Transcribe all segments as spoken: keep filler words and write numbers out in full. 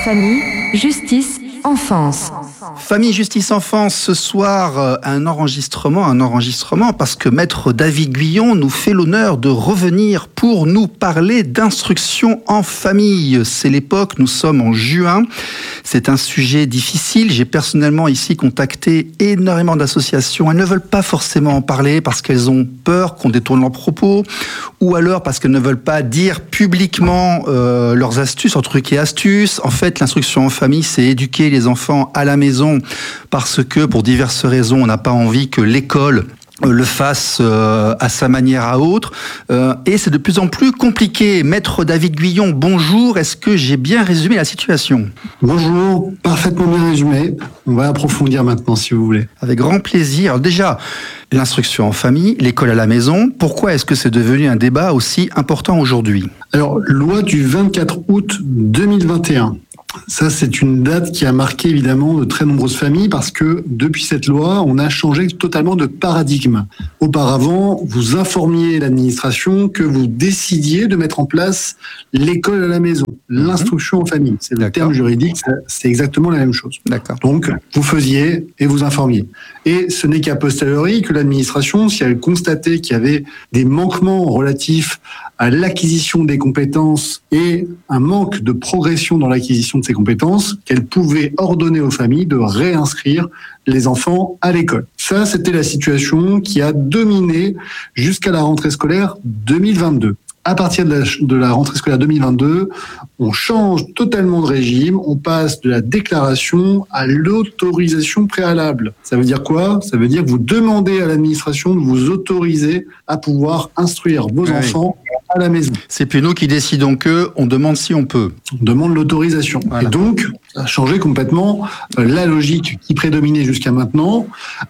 Famille, justice, enfance. Famille, justice, enfance, ce soir, un enregistrement, un enregistrement, parce que Maître David Guyon nous fait l'honneur de revenir pour nous parler d'instruction en famille. C'est l'époque, nous sommes en juin, c'est un sujet difficile. J'ai personnellement ici contacté énormément d'associations. Elles ne veulent pas forcément en parler parce qu'elles ont peur qu'on détourne leurs propos, ou alors parce qu'elles ne veulent pas dire publiquement euh, leurs astuces, leurs trucs et astuces. En fait, l'instruction en famille, c'est éduquer les enfants à la maison parce que, pour diverses raisons, on n'a pas envie que l'école le fasse euh, à sa manière à autre. Euh, et c'est de plus en plus compliqué. Maître David Guyon, bonjour. Est-ce que j'ai bien résumé la situation ? Bonjour, parfaitement bien résumé. On va approfondir maintenant, si vous voulez. Avec grand plaisir. Alors déjà, l'instruction en famille, l'école à la maison, pourquoi est-ce que c'est devenu un débat aussi important aujourd'hui ? Alors, loi du vingt-quatre août deux mille vingt et un. Ça, c'est une date qui a marqué évidemment de très nombreuses familles parce que depuis cette loi, on a changé totalement de paradigme. Auparavant, vous informiez l'administration que vous décidiez de mettre en place l'école à la maison, l'instruction en famille. C'est le D'accord. terme juridique, c'est exactement la même chose. D'accord. Donc, vous faisiez et vous informiez. Et ce n'est qu'à posteriori que l'administration, si elle constatait qu'il y avait des manquements relatifs à l'acquisition des compétences et un manque de progression dans l'acquisition de ces compétences, qu'elle pouvait ordonner aux familles de réinscrire les enfants à l'école. Ça, c'était la situation qui a dominé jusqu'à la rentrée scolaire deux mille vingt-deux. À partir de la, de la rentrée scolaire deux mille vingt-deux, on change totalement de régime, on passe de la déclaration à l'autorisation préalable. Ça veut dire quoi ? Ça veut dire que vous demandez à l'administration de vous autoriser à pouvoir instruire vos oui. enfants à la maison. C'est plus nous qui décidons que, on demande si on peut. On demande l'autorisation. Voilà. Et donc, ça a changé complètement la logique qui prédominait jusqu'à maintenant,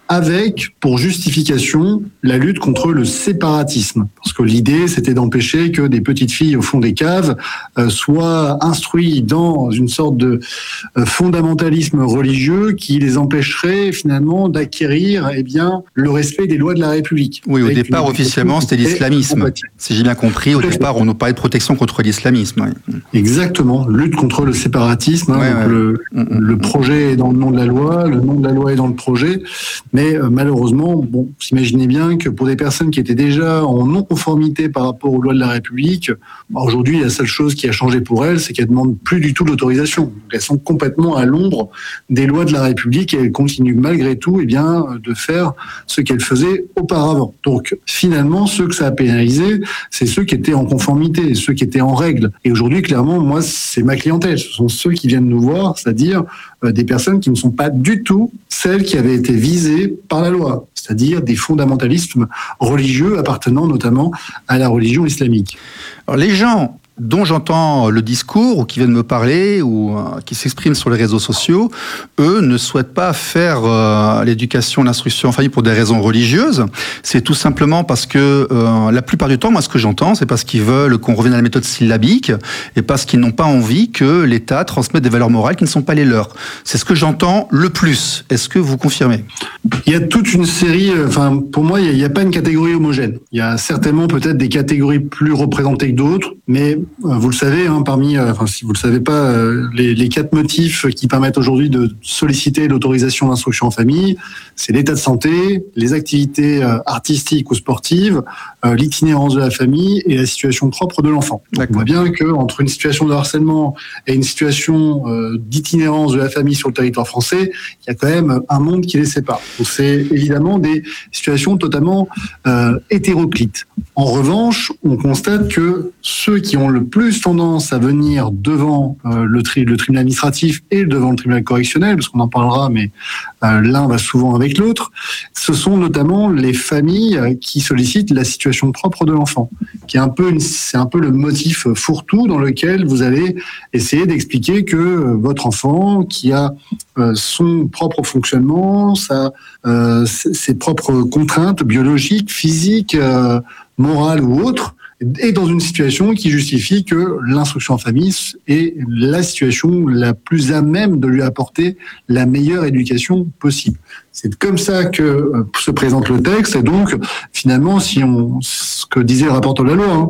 avec, pour justification, la lutte contre le séparatisme. Parce que l'idée, c'était d'empêcher que des petites filles au fond des caves euh, soient instruites dans une sorte de euh, fondamentalisme religieux qui les empêcherait finalement d'acquérir eh bien, le respect des lois de la République. Oui, au départ, officiellement, c'était l'islamisme. Si j'ai bien compris, au départ, on nous parlait de protection contre l'islamisme. Oui. Exactement, lutte contre le séparatisme. Hein, ouais, donc ouais. Le, le projet est dans le nom de la loi, le nom de la loi est dans le projet, mais euh, malheureusement, bon, vous imaginez bien que pour des personnes qui étaient déjà en non-conformité par rapport aux lois de la République, bah, aujourd'hui, la seule chose qui a changé pour elles, c'est qu'elles ne demandent plus du tout l'autorisation. Donc, elles sont complètement à l'ombre des lois de la République et elles continuent malgré tout eh bien, de faire ce qu'elles faisaient auparavant. Donc finalement, ceux que ça a pénalisé, c'est ceux qui étaient en conformité, ceux qui étaient en règle. Et aujourd'hui, clairement, moi, c'est ma clientèle. Ce sont ceux qui viennent nous voir, c'est-à-dire euh, des personnes qui ne sont pas du tout celles qui avaient été visées par la loi, c'est-à-dire des fondamentalismes religieux appartenant notamment à la religion islamique. Alors, les gens dont j'entends le discours, ou qui viennent me parler, ou euh, qui s'expriment sur les réseaux sociaux, eux ne souhaitent pas faire euh, l'éducation, l'instruction en famille pour des raisons religieuses. C'est tout simplement parce que euh, la plupart du temps, moi ce que j'entends, c'est parce qu'ils veulent qu'on revienne à la méthode syllabique, et parce qu'ils n'ont pas envie que l'État transmette des valeurs morales qui ne sont pas les leurs. C'est ce que j'entends le plus. Est-ce que vous confirmez ? Il y a toute une série, enfin pour moi, il n'y a, a pas une catégorie homogène. Il y a certainement peut-être des catégories plus représentées que d'autres, mais vous le savez, hein, parmi, enfin si vous le savez pas, les, les quatre motifs qui permettent aujourd'hui de solliciter l'autorisation d'instruction en famille, c'est l'état de santé, les activités artistiques ou sportives, l'itinérance de la famille et la situation propre de l'enfant. Donc, on voit bien que entre une situation de harcèlement et une situation d'itinérance de la famille sur le territoire français, il y a quand même un monde qui les sépare. Donc c'est évidemment des situations totalement euh, hétéroclites. En revanche, on constate que ceux qui ont le plus tendance à venir devant euh, le, tri- le tribunal administratif et devant le tribunal correctionnel, parce qu'on en parlera, mais euh, l'un va souvent avec l'autre, ce sont notamment les familles qui sollicitent la situation propre de l'enfant, qui est un peu, une, c'est un peu le motif fourre-tout dans lequel vous allez essayer d'expliquer que euh, votre enfant, qui a euh, son propre fonctionnement, sa, euh, ses propres contraintes biologiques, physiques, euh, morales ou autres, est dans une situation qui justifie que l'instruction en famille est la situation la plus à même de lui apporter la meilleure éducation possible. C'est comme ça que se présente le texte, et donc finalement, si on, ce que disait le rapporteur de la loi, hein,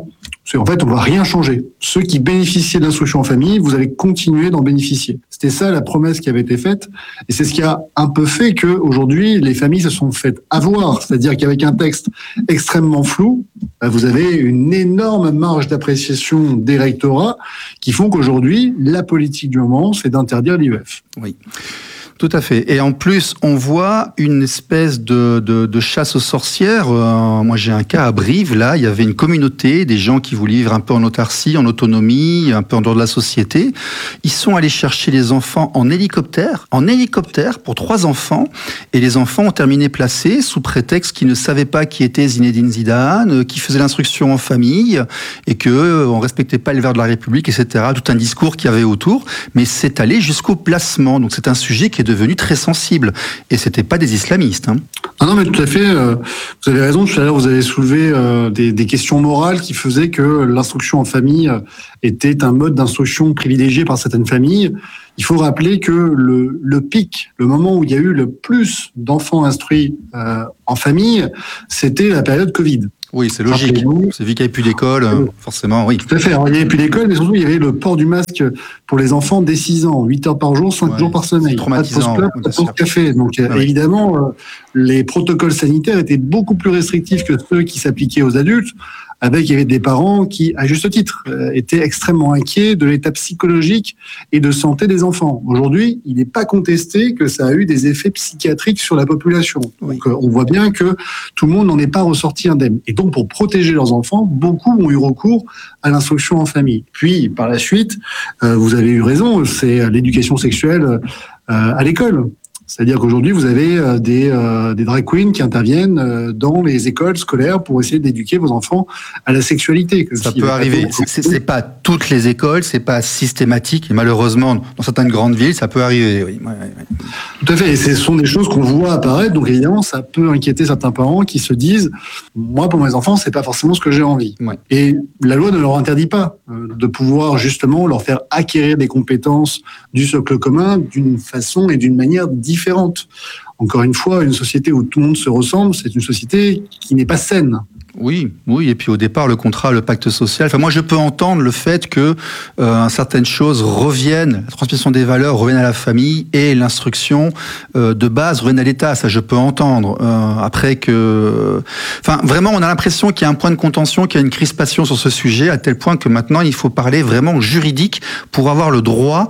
C'est, en fait, on va rien changer. Ceux qui bénéficiaient de l'instruction en famille, vous allez continuer d'en bénéficier. C'était ça la promesse qui avait été faite. Et c'est ce qui a un peu fait que aujourd'hui, les familles se sont faites avoir. C'est-à-dire qu'avec un texte extrêmement flou, vous avez une énorme marge d'appréciation des rectorats qui font qu'aujourd'hui, la politique du moment, c'est d'interdire l'I E F. Oui. Tout à fait. Et en plus, on voit une espèce de, de, de chasse aux sorcières. Euh, moi, j'ai un cas à Brive. Là, il y avait une communauté, des gens qui voulaient vivre un peu en autarcie, en autonomie, un peu en dehors de la société. Ils sont allés chercher les enfants en hélicoptère, en hélicoptère pour trois enfants. Et les enfants ont terminé placés sous prétexte qu'ils ne savaient pas qui était Zinedine Zidane, qui faisait l'instruction en famille et que on respectait pas les valeurs de la République, et cetera. Tout un discours qu'il y avait autour. Mais c'est allé jusqu'au placement. Donc, c'est un sujet qui est devenu très sensible. Et c'était pas des islamistes. Hein. Ah non, mais tout à fait. Euh, vous avez raison. Tout à l'heure, vous avez soulevé euh, des, des questions morales qui faisaient que l'instruction en famille était un mode d'instruction privilégié par certaines familles. Il faut rappeler que le, le pic, le moment où il y a eu le plus d'enfants instruits euh, en famille, c'était la période Covid. Oui, c'est logique. C'est vu qu'il n'y avait plus d'école, euh, forcément, oui. Tout à fait. Alors, il n'y avait plus d'école, mais surtout, il y avait le port du masque pour les enfants dès six ans, huit heures par jour, cinq ouais, jours par semaine. Traumatisant. Pas de pause-club, pas de pause-café. Donc, ouais. évidemment, euh, les protocoles sanitaires étaient beaucoup plus restrictifs que ceux qui s'appliquaient aux adultes. Avec, il y avait des parents qui, à juste titre, euh, étaient extrêmement inquiets de l'état psychologique et de santé des enfants. Aujourd'hui, il n'est pas contesté que ça a eu des effets psychiatriques sur la population. Oui. Donc, euh, on voit bien que tout le monde n'en est pas ressorti indemne. Et donc, pour protéger leurs enfants, beaucoup ont eu recours à l'instruction en famille. Puis, par la suite, euh, vous avez eu raison, c'est l'éducation sexuelle euh, à l'école. C'est-à-dire qu'aujourd'hui, vous avez des, euh, des drag queens qui interviennent dans les écoles scolaires pour essayer d'éduquer vos enfants à la sexualité. Ça peut arriver. C'est, c'est pas toutes les écoles, c'est pas systématique. Et malheureusement, dans certaines grandes villes, ça peut arriver. Oui. Ouais, ouais. Tout à fait. Et ce sont des choses qu'on voit apparaître. Donc évidemment, ça peut inquiéter certains parents qui se disent, moi, pour mes enfants, c'est pas forcément ce que j'ai envie. Ouais. Et la loi ne leur interdit pas de pouvoir justement leur faire acquérir des compétences du socle commun d'une façon et d'une manière différente. Différente. Encore une fois, une société où tout le monde se ressemble, c'est une société qui n'est pas saine. Oui, oui, et puis au départ, le contrat, le pacte social. Enfin, moi, je peux entendre le fait que euh, certaines choses reviennent, la transmission des valeurs revienne à la famille et l'instruction euh, de base revienne à l'État. Ça, je peux entendre. Euh, après que, enfin, vraiment, on a l'impression qu'il y a un point de contention, qu'il y a une crispation sur ce sujet, à tel point que maintenant, il faut parler vraiment juridique pour avoir le droit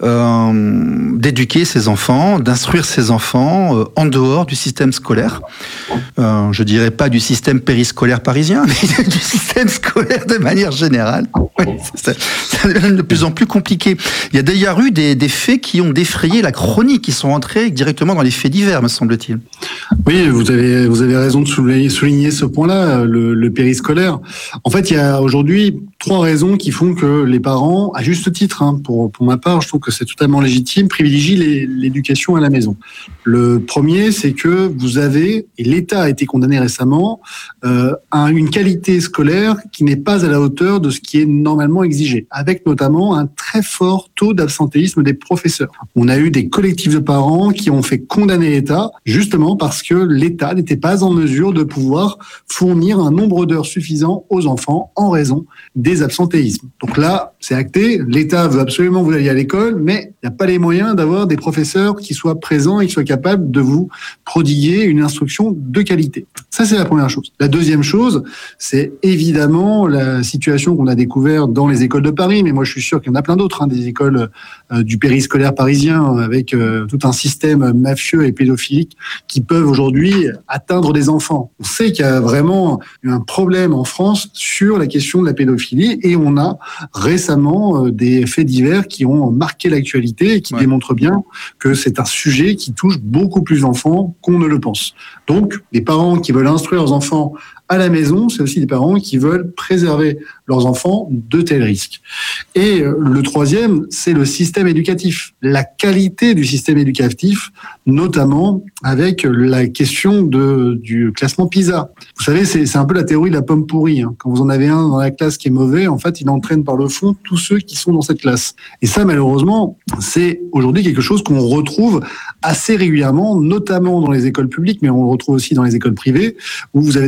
euh, d'éduquer ses enfants, d'instruire ses enfants euh, en dehors du système scolaire. Euh, je dirais pas du système périscolaire parisien, mais du système scolaire de manière générale. Oui, ça, ça devient de plus en plus compliqué. Il y a d'ailleurs eu des, des faits qui ont défrayé la chronique, qui sont entrés directement dans les faits divers, me semble-t-il. Oui, vous avez, vous avez raison de souligner, souligner ce point-là, le, le périscolaire. En fait, il y a aujourd'hui trois raisons qui font que les parents, à juste titre, hein, pour, pour ma part, je trouve que c'est totalement légitime, privilégient les, l'éducation à la maison. Le premier, c'est que vous avez, et l'État a été condamné récemment, euh, à une qualité scolaire qui n'est pas à la hauteur de ce qui est normalement exigé, avec notamment un très fort taux d'absentéisme des professeurs. On a eu des collectifs de parents qui ont fait condamner l'État, justement parce que l'État n'était pas en mesure de pouvoir fournir un nombre d'heures suffisant aux enfants en raison des absentéismes. Donc là, c'est acté, l'État veut absolument que vous alliez à l'école, mais il n'y a pas les moyens d'avoir des professeurs qui soient présents et qui soient capables de vous prodiguer une instruction de qualité. Ça, c'est la première chose. La deuxième chose, c'est évidemment la situation qu'on a découverte dans les écoles de Paris, mais moi je suis sûr qu'il y en a plein d'autres, hein, des écoles euh, du périscolaire parisien avec euh, tout un système mafieux et pédophilique qui peuvent aujourd'hui atteindre des enfants. On sait qu'il y a vraiment un problème en France sur la question de la pédophilie et on a récemment euh, des faits divers qui ont marqué l'actualité et qui ouais. démontrent bien que c'est un sujet qui touche beaucoup plus d'enfants qu'on ne le pense. Donc, les parents qui veulent instruire leurs enfants à la maison, c'est aussi des parents qui veulent préserver leurs enfants de tels risques. Et le troisième, c'est le système éducatif, la qualité du système éducatif, notamment avec la question de, du classement PISA. Vous savez, c'est, c'est un peu la théorie de la pomme pourrie. Hein. Quand vous en avez un dans la classe qui est mauvais, en fait, il entraîne par le fond tous ceux qui sont dans cette classe. Et ça, malheureusement, c'est aujourd'hui quelque chose qu'on retrouve assez régulièrement, notamment dans les écoles publiques, mais on le retrouve aussi dans les écoles privées, où vous avez des enfants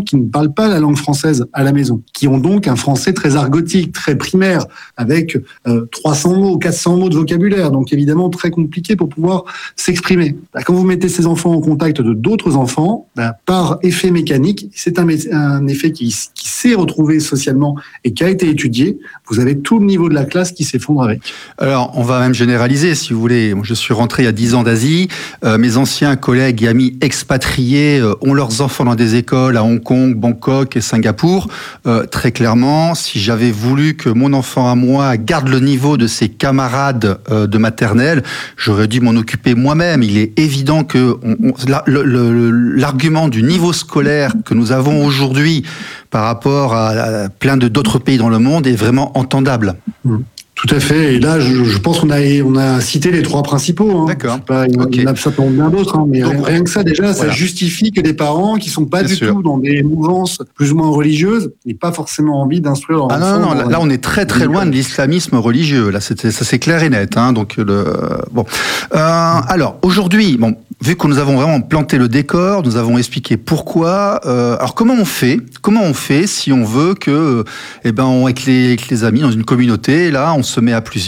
qui ne parlent pas la langue française à la maison, qui ont donc un français très argotique, très primaire, avec euh, trois cents mots, quatre cents mots de vocabulaire, donc évidemment très compliqué pour pouvoir s'exprimer. Bah, quand vous mettez ces enfants en contact de d'autres enfants, bah, par effet mécanique, c'est un, un effet qui, qui s'est retrouvé socialement et qui a été étudié, vous avez tout le niveau de la classe qui s'effondre avec. Alors, on va même généraliser, si vous voulez. Je suis rentré il y a dix ans d'Asie. Euh, mes anciens collègues et amis expatriés euh, ont leurs enfants dans des écoles à Hong Kong, Bangkok et Singapour. Euh, très clairement, si j'avais voulu que mon enfant à moi garde le niveau de ses camarades euh, de maternelle, j'aurais dû m'en occuper moi-même. Il est évident que on, on, la, le, le, l'argument du niveau scolaire que nous avons aujourd'hui par rapport à, à plein de d'autres pays dans le monde est vraiment entendable. Mmh. Tout à fait. Et là, je, je pense qu'on a, on a cité les trois principaux. Hein. D'accord. Pas, il okay. y en a certainement bien d'autres, hein, mais Donc, rien, rien que ça, déjà, voilà. Ça justifie que des parents qui sont pas Bien du sûr. tout dans des mouvances plus ou moins religieuses n'aient pas forcément envie d'instruire leur ah enfant. Non, non, là, là, on est très très loin de l'islamisme religieux. Là, c'était, ça c'est clair et net. Hein, donc, le, bon. Euh, alors, aujourd'hui, bon, vu que nous avons vraiment planté le décor, nous avons expliqué pourquoi. Euh, alors, comment on fait Comment on fait si on veut que, eh ben, on, avec les, avec les amis dans une communauté, là, on se met à plusieurs.